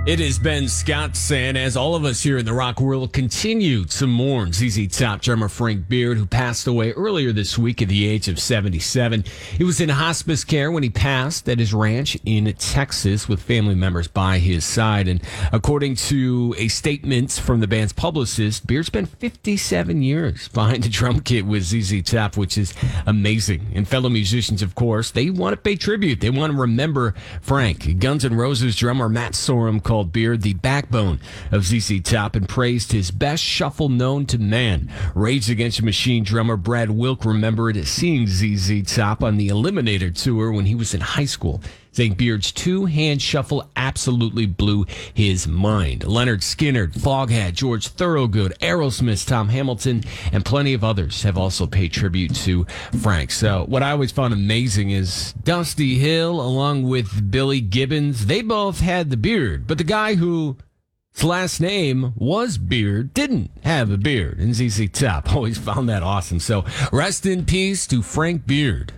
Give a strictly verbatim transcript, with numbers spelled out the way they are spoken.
It has been Scott saying, as all of us here in the rock world continue to mourn Z Z Top drummer Frank Beard, who passed away earlier this week at the age of seventy-seven. He was in hospice care when he passed at his ranch in Texas with family members by his side. And according to a statement from the band's publicist, Beard spent fifty-seven years behind the drum kit with Z Z Top, which is amazing. And fellow musicians, of course, they want to pay tribute. They want to remember Frank. Guns N' Roses drummer Matt Sorum called Beard the backbone of Z Z Top and praised his best shuffle known to man. Rage Against the Machine drummer Brad Wilk remembered seeing Z Z Top on the Eliminator tour when he was in high school, saying Beard's two-hand shuffle absolutely blew his mind. Leonard Skinner, Foghat, George Thorogood, Aerosmith, Tom Hamilton, and plenty of others have also paid tribute to Frank. So what I always found amazing is Dusty Hill, along with Billy Gibbons, they both had the beard, but the guy whose last name was Beard didn't have a beard. And Z Z Top always found that awesome. So rest in peace to Frank Beard.